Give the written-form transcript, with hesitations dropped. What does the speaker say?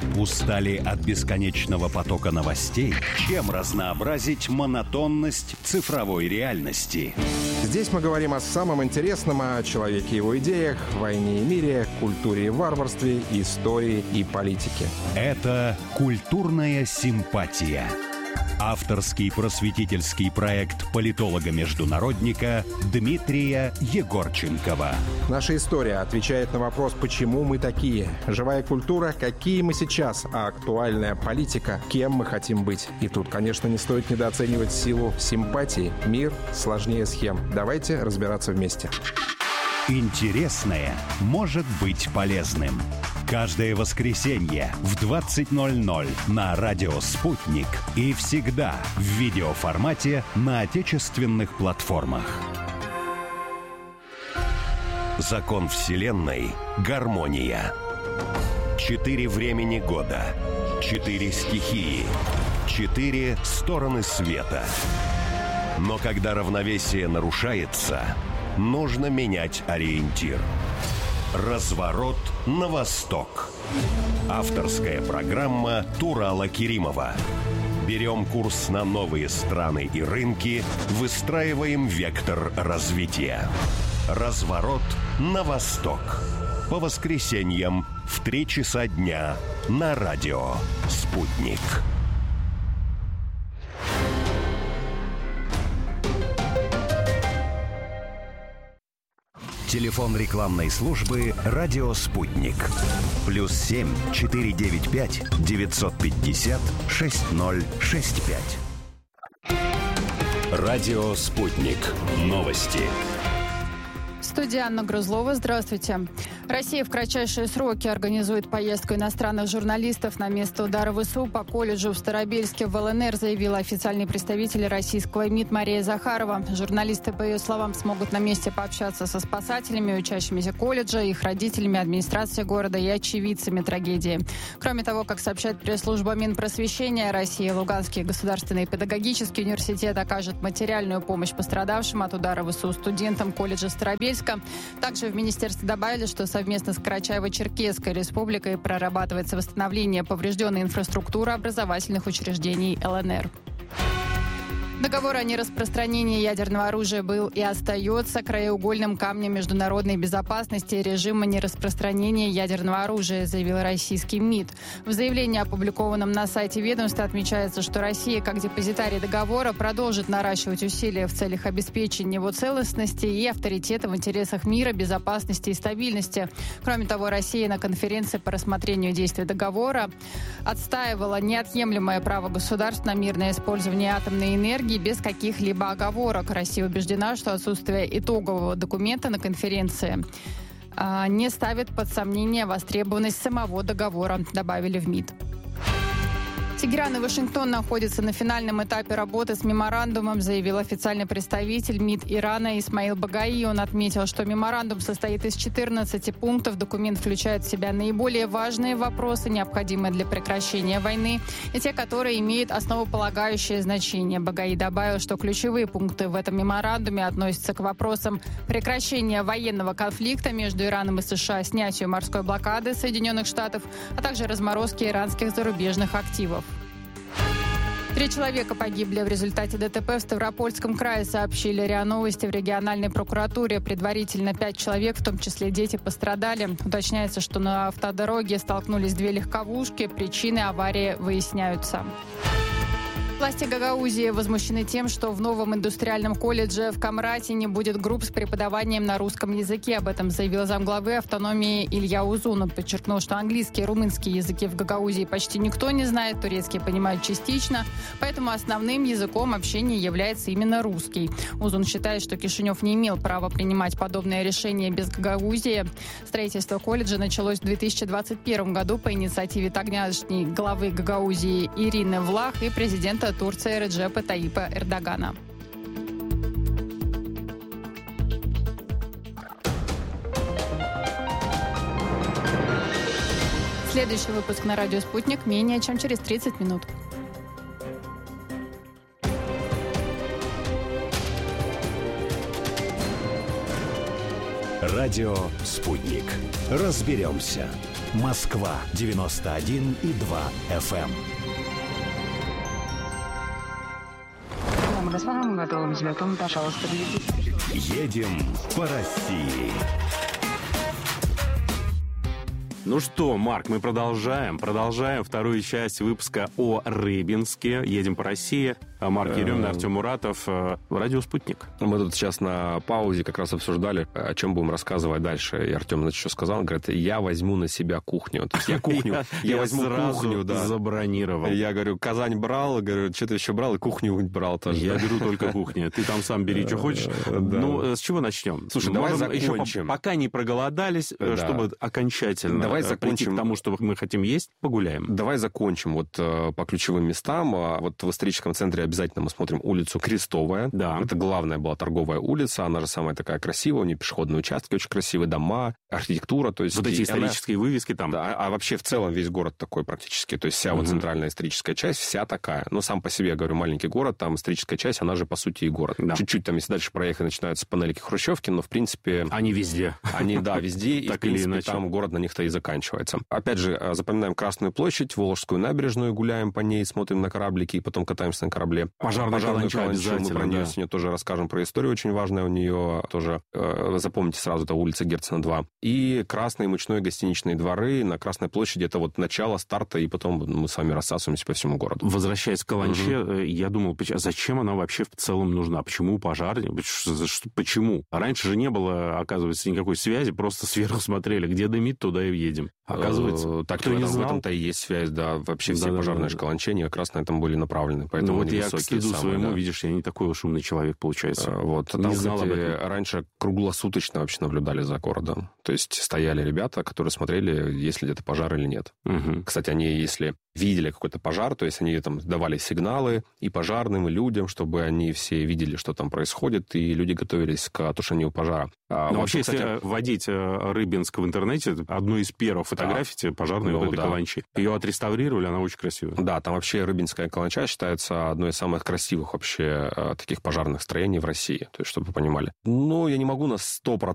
Устали от бесконечного потока новостей? Чем разнообразить монотонность цифровой реальности? Здесь мы говорим о самом интересном, о человеке и его идеях, войне и мире, культуре и варварстве, истории и политике. Это «Культурная симпатия». Авторский просветительский проект политолога-международника Дмитрия Егорченкова. Наша история отвечает на вопрос, почему мы такие. Живая культура, какие мы сейчас, а актуальная политика, кем мы хотим быть. И тут, конечно, не стоит недооценивать силу симпатии. Мир сложнее схем. Давайте разбираться вместе. Интересное может быть полезным. Каждое воскресенье в 20:00 на радио «Спутник» и всегда в видеоформате на отечественных платформах. Закон Вселенной – гармония. 4 времени года, 4 стихии, 4 стороны света. Но когда равновесие нарушается, нужно менять ориентир. «Разворот на восток». Авторская программа Турала Керимова. Берем курс на новые страны и рынки, выстраиваем вектор развития. «Разворот на восток». По воскресеньям в 3 часа дня на радио «Спутник». Телефон рекламной службы «Радио Спутник». +7 495 950 6065. Радио Спутник. Новости. В студии Анна Грузлова. Здравствуйте. Россия в кратчайшие сроки организует поездку иностранных журналистов на место удара ВСУ по колледжу в Старобельске в ЛНР, заявила официальный представитель российского МИД Мария Захарова. Журналисты, по ее словам, смогут на месте пообщаться со спасателями, учащимися колледжа, их родителями, администрацией города и очевидцами трагедии. Кроме того, как сообщает пресс-служба Минпросвещения России, Луганский государственный педагогический университет окажет материальную помощь пострадавшим от удара ВСУ студентам колледжа Старобельска. Также в министерстве добавили, что совместно с Карачаево-Черкесской республикой прорабатывается восстановление поврежденной инфраструктуры образовательных учреждений ЛНР. Договор о нераспространении ядерного оружия был и остается краеугольным камнем международной безопасности и режима нераспространения ядерного оружия, заявил российский МИД. В заявлении, опубликованном на сайте ведомства, отмечается, что Россия, как депозитарий договора, продолжит наращивать усилия в целях обеспечения его целостности и авторитета в интересах мира, безопасности и стабильности. Кроме того, Россия на конференции по рассмотрению действий договора отстаивала неотъемлемое право государств на мирное использование атомной энергии без каких-либо оговорок. Россия убеждена, что отсутствие итогового документа на конференции не ставит под сомнение востребованность самого договора, добавили в МИД. Тегеран и Вашингтон находятся на финальном этапе работы с меморандумом, заявил официальный представитель МИД Ирана Исмаил Багаи. Он отметил, что меморандум состоит из 14 пунктов. Документ включает в себя наиболее важные вопросы, необходимые для прекращения войны, и те, которые имеют основополагающее значение. Багаи добавил, что ключевые пункты в этом меморандуме относятся к вопросам прекращения военного конфликта между Ираном и США, снятию морской блокады Соединенных Штатов, а также разморозки иранских зарубежных активов. 3 человека погибли в результате ДТП в Ставропольском крае, сообщили РИА Новости в региональной прокуратуре. Предварительно 5 человек, в том числе дети, пострадали. Уточняется, что на автодороге столкнулись 2 легковушки. Причины аварии выясняются. Власти Гагаузии возмущены тем, что в новом индустриальном колледже в Камрате не будет групп с преподаванием на русском языке. Об этом заявил замглавы автономии Илья Узун. Он подчеркнул, что английский и румынский языки в Гагаузии почти никто не знает, турецкий понимают частично, поэтому основным языком общения является именно русский. Узун считает, что Кишинев не имел права принимать подобное решение без Гагаузии. Строительство колледжа началось в 2021 году по инициативе тогдашней главы Гагаузии Ирины Влах и президента Турции Реджепа Таипа Эрдогана. Следующий выпуск на радио «Спутник» менее чем через 30 минут. Радио «Спутник». Разберемся. Москва 91,2 FM. Дамы и господа, мы готовы к взлету. Пожалуйста, влетите. Едем по России. Ну что, Марк, мы продолжаем вторую часть выпуска о Рыбинске. Едем по России. Марк Еремин, Артем Муратов, радио «Спутник». Мы тут сейчас на паузе как раз обсуждали, о чем будем рассказывать дальше. И Артем, значит, что сказал? Говорит, я возьму на себя кухню. То есть я кухню, я возьму кухню, да. Забронировал. Я говорю, Казань брал, говорю, что-то еще брал, и кухню брал тоже. Я беру только кухню. Ты там сам бери, что хочешь. Ну, с чего начнем? Слушай, давай закончим. Еще пока не проголодались, чтобы окончательно прийти к тому, что мы хотим есть, погуляем. Давай закончим вот по ключевым местам. Вот в историческом центре обязательно мы смотрим улицу Крестовая. Да. Это главная была торговая улица. Она же самая такая красивая. У нее пешеходные участки, очень красивые дома, архитектура. То есть вот эти исторические вывески там. Да, а вообще в целом весь город такой практически. То есть вся вот центральная историческая часть, вся такая. Но сам по себе, я говорю, маленький город, там историческая часть, она же по сути и город. Да. Чуть-чуть там, если дальше проехать, начинаются панельки Хрущевки, но в принципе... Они везде. Они, да, везде. И в принципе там город на них-то и заканчивается. Опять же, запоминаем Красную площадь, Волжскую набережную, гуляем по ней, смотрим на кораблики и потом катаемся на корабле. Пожарную каланчу обязательно, мы про нее сегодня тоже расскажем, про историю очень важная у нее тоже. Запомните сразу, это улица Герцена 2. И Красные мучной гостиничные дворы на Красной площади, это вот начало старта, и потом мы с вами рассасываемся по всему городу. Возвращаясь к каланче, я думал, зачем она вообще в целом нужна? Почему пожарные? Почему? Раньше же не было, оказывается, никакой связи, просто сверху смотрели, где дымит, туда и едем. Оказывается, так кто не знал. В этом-то и есть связь, да. Вообще все пожарные каланчи как раз на этом были направлены. Поэтому вот я к стыду своему, видишь, я не такой уж умный человек, получается. Вот. Там, кстати, раньше круглосуточно вообще наблюдали за городом. То есть стояли ребята, которые смотрели, есть ли где-то пожар или нет. Кстати, они, если видели какой-то пожар, то есть они там давали сигналы и пожарным, и людям, чтобы они все видели, что там происходит, и люди готовились к тушению пожара. Но вот, вообще, кстати, если вводить Рыбинск в интернете, одну из первых фотографий пожарной вот этой каланчи. Ее отреставрировали, она очень красивая. Да, там вообще Рыбинская каланча считается одной из самых красивых вообще таких пожарных строений в России, то есть, чтобы вы понимали. Но я не могу на 100%